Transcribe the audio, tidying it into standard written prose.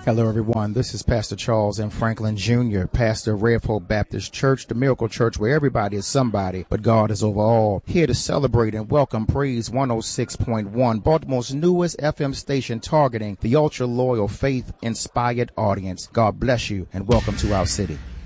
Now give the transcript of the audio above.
Hello, everyone. This is Pastor Charles M. Franklin Jr., pastor of Red Hope Baptist Church, the miracle church where everybody is somebody, but God is over all. Here to celebrate and welcome Praise 106.1, Baltimore's newest FM station targeting the ultra-loyal, faith-inspired audience. God bless you and welcome to our city.